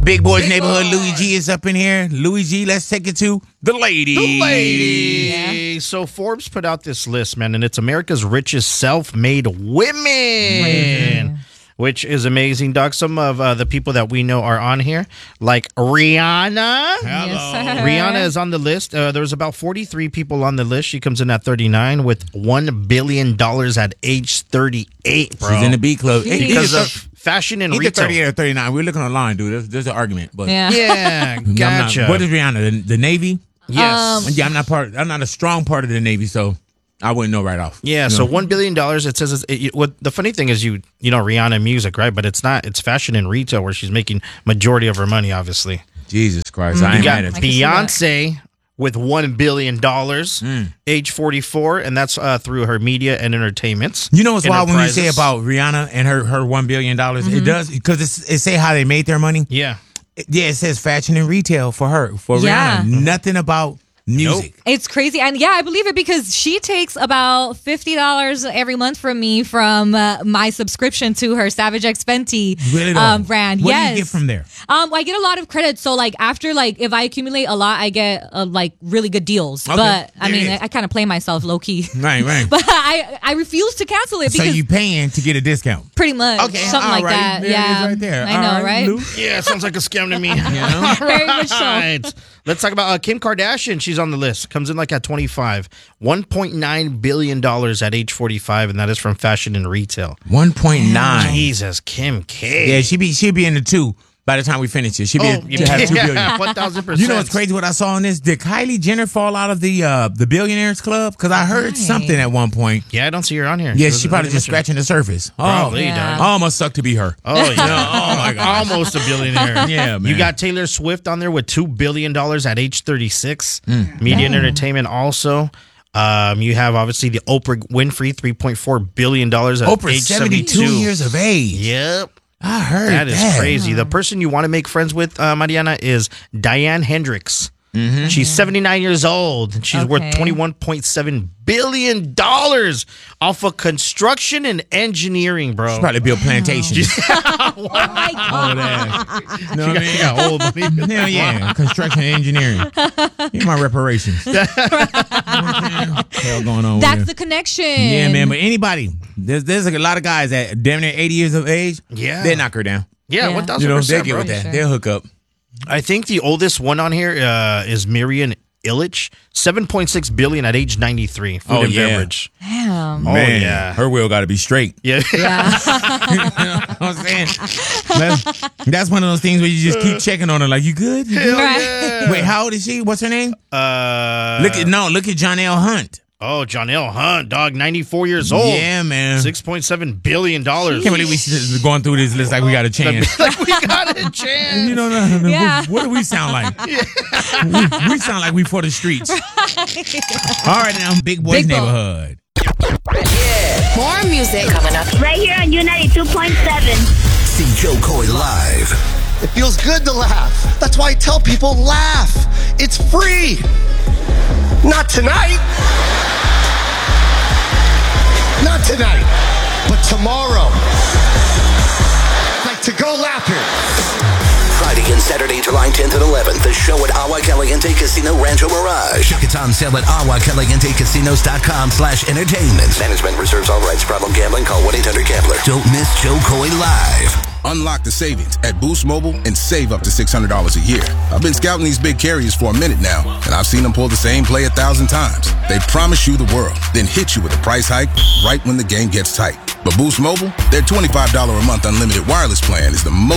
Big Boys Neighborhood, Louis G is up in here. Louis G, let's take it to the lady. The lady. Yeah. So Forbes put out this list, man, and it's America's richest self-made women. Which is amazing, Doc. Some of the people that we know are on here, like Rihanna. Hello. Yes, Rihanna is on the list. There's about 43 people on the list. She comes in at 39 with $1 billion at age 38, bro. She's in the B club. Because of fashion and either retail. 38 or 39. We're looking online, dude. There's an argument. But Yeah, gotcha. What is Rihanna? The Navy? Yes. Yeah, I'm not a strong part of the Navy, so I wouldn't know right off. Yeah, so $1 billion, it says, what the funny thing is you know Rihanna music, right? But it's not, it's fashion and retail where she's making majority of her money, obviously. Jesus Christ. I ain't got mad at Beyonce with $1 billion, age 44, and that's through her media and entertainments. You know what's wild when you say about Rihanna and her $1 billion? It does, because it say how they made their money. Yeah. It says fashion and retail for her, for Rihanna. Nothing about music. Nope. It's crazy. And yeah, I believe it because she takes about $50 every month from me from my subscription to her Savage X Fenty brand. What do you get from there? I get a lot of credit. So like after if I accumulate a lot, I get like really good deals. Okay. But I mean, I kind of play myself low key. Right. But I refuse to cancel it So because you paying to get a discount? pretty much. Okay, something like that. There it is Yeah, right there. I know, right? Lou? Yeah, sounds like a scam to me. Very much so. Right. Let's talk about Kim Kardashian. She's on the list. Comes in like at 25. $1.9 billion at age 45, and that is from fashion and retail. 1.9. Jesus, Kim K. Yeah, she'd be in the 2 by the time we finish it. She'd have $2 billion. 1,000%. You know what's crazy? What I saw on this? Did Kylie Jenner fall out of the Billionaires Club? Because I heard something at one point. Yeah, I don't see her on here. Yeah, she probably just scratching the surface. Probably, yeah. Almost sucked to be her. Oh, yeah. Oh, my God. Almost a billionaire. Yeah, man. You got Taylor Swift on there with $2 billion at age 36. Media and entertainment also. You have, obviously, the Oprah Winfrey, $3.4 billion at Oprah, age 72 years of age. Yep. I heard that is crazy. The person you want to make friends with, Mariana, is Diane Hendricks. She's 79 years old, and she's worth $21.7 billion off of construction and engineering, bro. She probably built plantations. Oh my God. You know what I mean? Got old money. Hell yeah. Construction and engineering. Here's my reparations. Hell going on That's with the connection. Yeah, man. But anybody, there's like a lot of guys that damn near 80 years of age. Yeah. They knock her down. Yeah, 1,000%. You know, they get bro. with that. They'll hook up. I think the oldest one on here is Marian Illich, $7.6 billion at age 93. Food and beverage. Damn. Man, yeah. her will got to be straight. Yeah. You know what I'm saying? That's one of those things where you just keep checking on her, like, you good? You good? Right. Wait, how old is she? What's her name? Look at Jonelle Hunt. Oh, Jonelle Hunt, dog, 94 years old. Yeah, man. $6.7 billion. Can't believe we going through this list like we got a chance. Like we got a chance. You know, Yeah. what do we sound like? We sound like we for the streets. All right, now, Big Boys Neighborhood. Yeah. More music Coming up right here on U92.7. See Joe Coy live. It feels good to laugh. That's why I tell people laugh. It's free. Not tonight. Not tonight, but tomorrow. Like to go laughing. Friday and Saturday, July 10th and 11th, the show at Agua Caliente Casino Rancho Mirage. Tickets on sale at aguacalientecasinos.com/entertainment. Management reserves all rights. Problem gambling? Call 1-800-GAMBLER. Don't miss Joe Coy live. Unlock the savings at Boost Mobile and save up to $600 a year. I've been scouting these big carriers for a minute now, and I've seen them pull the same play 1,000 times. They promise you the world, then hit you with a price hike right when the game gets tight. But Boost Mobile, their $25 a month unlimited wireless plan is the most